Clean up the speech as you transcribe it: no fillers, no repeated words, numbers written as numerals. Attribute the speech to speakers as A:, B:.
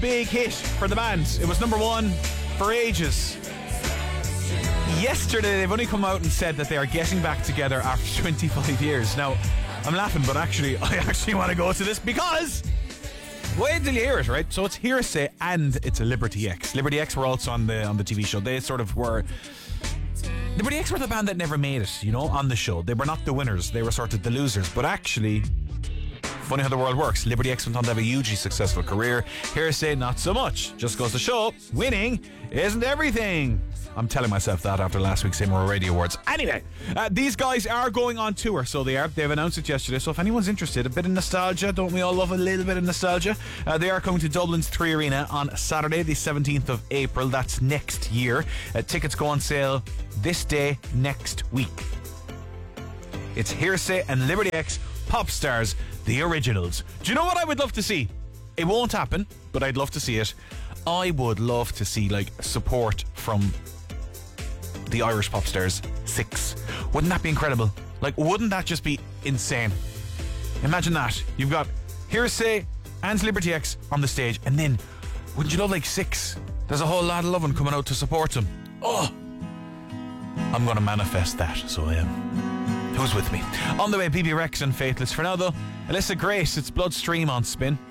A: big hit for the band. It was number one for ages. Yesterday, they've only come out and said that they are getting back together after 25 years. Now, I'm laughing, but actually, I actually want to go to this because... wait till you hear it, right? So it's Hearsay and it's a Liberty X. Liberty X were also on the TV show. They sort of were... Liberty X were the band that never made it, you know, on the show. They were not the winners. They were sort of the losers. But actually... funny how the world works. Liberty X went on to have a hugely successful career. Hearsay, not so much. Just goes to show, winning isn't everything. I'm telling myself that after last week's Seymour Radio Awards. Anyway, these guys are going on tour, so they are. They've announced it yesterday, so if anyone's interested, a bit of nostalgia, don't we all love a little bit of nostalgia? They are coming to Dublin's 3 Arena on Saturday, the 17th of April. That's next year. Tickets go on sale this day next week. It's Hearsay and Liberty X, Pop Stars, the originals. Do you know what I would love to see? It won't happen, but I'd love to see it. I would love to see, like, support from the Irish Pop Stars 6. Wouldn't that be incredible? Like, wouldn't that just be insane? Imagine that. You've got Hearsay and Liberty X on the stage, and then, wouldn't you love, like, 6? There's a whole lot of loving coming out to support them. Oh! I'm going to manifest that, so I am. Who's with me? On the way, BB Rex and Faithless. For now, though, Alyssa Grace, it's Bloodstream on Spin.